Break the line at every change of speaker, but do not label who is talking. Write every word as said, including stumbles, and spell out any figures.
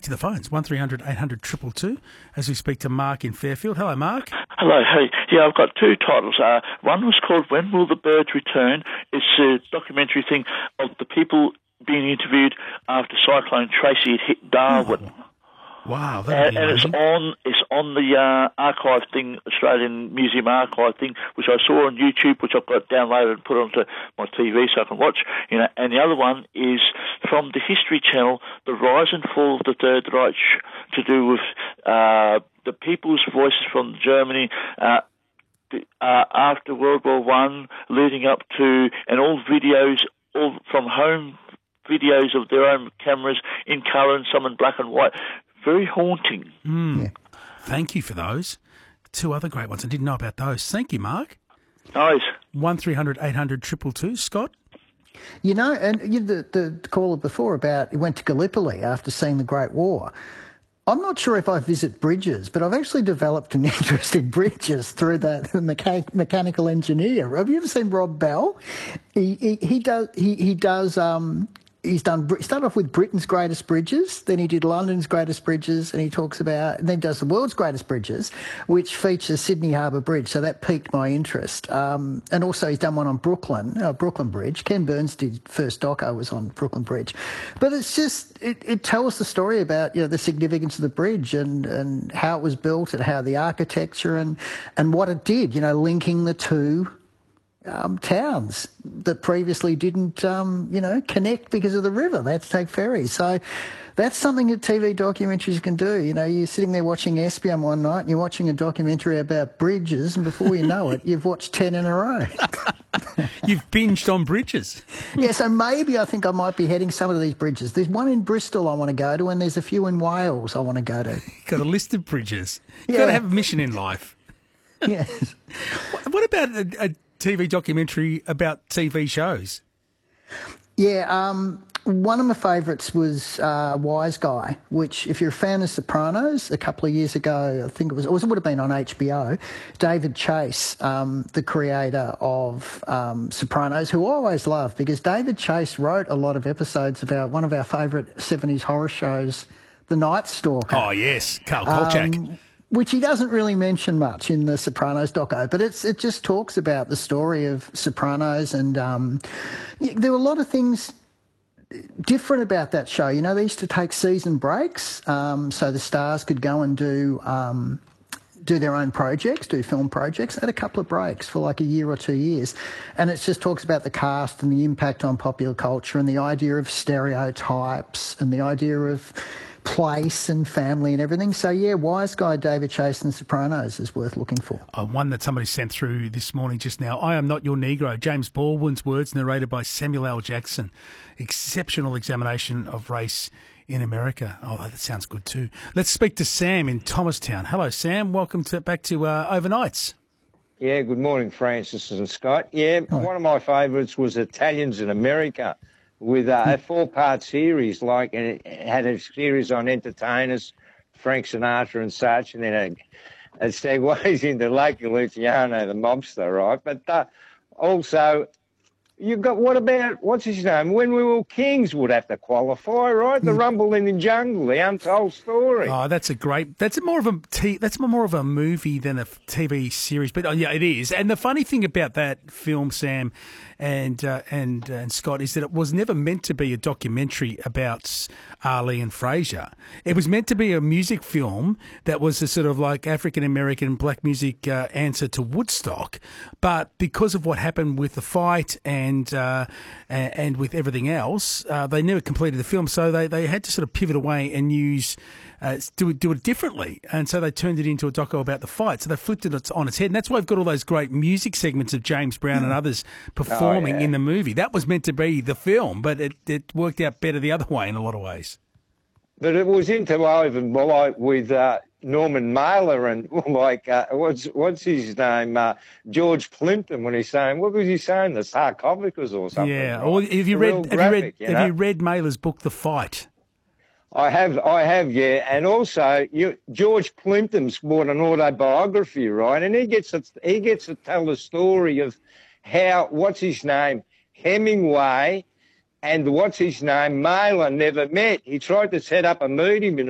to the phones, one three hundred eight hundred two two two, as we speak to Mark in Fairfield. Hello, Mark.
Hello, hey. Yeah, I've got two titles. Uh, one was called When Will the Birds Return? It's a documentary thing of the people being interviewed after Cyclone Tracy had hit Darwin.
Oh. Wow,
and, and it's on it's on the uh, archive thing, Australian Museum archive thing, which I saw on YouTube, which I've got downloaded and put onto my T V so I can watch. You know, and the other one is from the History Channel, The Rise and Fall of the Third Reich, to do with uh, the people's voices from Germany uh, uh, after World War One, leading up to, and all videos, all from home videos of their own cameras in colour and some in black and white. Very haunting.
Mm. Yeah. Thank you for those. Two other great ones. I didn't know about those. Thank you, Mark.
Nice.
one three hundred eight hundred two two two. Scott?
You know, and you, the, the caller before about he went to Gallipoli after seeing the Great War. I'm not sure if I visit bridges, but I've actually developed an interest in bridges through the, the mecha- mechanical engineer. Have you ever seen Rob Bell? He he, he does he he does. Um, He's done. He started off with Britain's greatest bridges, then he did London's greatest bridges, and he talks about, and then does the world's greatest bridges, which features Sydney Harbour Bridge. So that piqued my interest. Um, and also he's done one on Brooklyn, uh, Brooklyn Bridge. Ken Burns did first doco was on Brooklyn Bridge, but it's just it, it tells the story about you know the significance of the bridge and and how it was built and how the architecture and and what it did. You know, linking the two. Um, towns that previously didn't, um, you know, connect because of the river. They had to take ferries. So that's something that T V documentaries can do. You know, you're sitting there watching Espion one night and you're watching a documentary about bridges and before you know it, you've watched ten in a row.
You've binged on bridges.
Yeah, so maybe I think I might be heading some of these bridges. There's one in Bristol I want to go to and there's a few in Wales I want to go to.
You've got a list of bridges. You've
Yeah.
got to have a mission in life.
Yes.
What about a, a T V documentary about T V shows?
Yeah, um, one of my favourites was uh, Wise Guy, which, if you're a fan of Sopranos, a couple of years ago, I think it was, it would have been on H B O, David Chase, um, the creator of um, Sopranos, who I always loved, because David Chase wrote a lot of episodes about one of our favourite seventies horror shows, The Night Stalker.
Oh, yes, Carl Kolchak.
Um, which he doesn't really mention much in the Sopranos doco, but it's it just talks about the story of Sopranos, and um, there were a lot of things different about that show. You know, they used to take season breaks, um, so the stars could go and do um, do their own projects, do film projects. They had a couple of breaks for like a year or two years, and it just talks about the cast and the impact on popular culture and the idea of stereotypes and the idea of place and family and everything. So, yeah, Wise Guy, David Chase and Sopranos is worth looking for.
Uh, one that somebody sent through this morning just now, I Am Not Your Negro, James Baldwin's words, narrated by Samuel L. Jackson. Exceptional examination of race in America. Oh, that sounds good too. Let's speak to Sam in Thomastown. Hello, Sam. Welcome to, back to uh, Overnights.
Yeah, good morning, Francis and Scott. Yeah, Hi. One of my favourites was Italians in America, with uh, a four-part series, like, and it had a series on entertainers, Frank Sinatra and such, and then it, it segues into Lucky Luciano, the mobster, right? But uh, also, you've got, what about, what's his name? When We Were Kings would have to qualify, right? The Rumble in the Jungle, the untold story.
Oh, that's a great, that's more of a, t- that's more of a movie than a T V series, but oh, yeah, it is. And the funny thing about that film, Sam, and uh, and and Scott, is that it was never meant to be a documentary about Ali and Fraser. It was meant to be a music film that was a sort of like African-American black music uh, answer to Woodstock. But because of what happened with the fight and uh, and, and with everything else, uh, they never completed the film. So they, they had to sort of pivot away and use Uh, do it do it differently, and so they turned it into a doco about the fight. So they flipped it on its head, and that's why we've got all those great music segments of James Brown and others performing
Oh, yeah.
in the movie. That was meant to be the film, but it, it worked out better the other way in a lot of ways.
But it was interwoven like with uh, Norman Mailer and like uh, what's what's his name, uh, George Plimpton, when he's saying, what was he saying, the sarcophagus or something?
Yeah.
Right?
Or have you read?
Real
Have
graphic,
you read?
you
Have
know?
you read Mailer's book, The Fight?
I have, I have, yeah, and also you, George Plimpton's bought an autobiography, right? And he gets to, he gets to tell the story of how what's his name, Hemingway, and what's his name, Mailer never met. He tried to set up a meeting.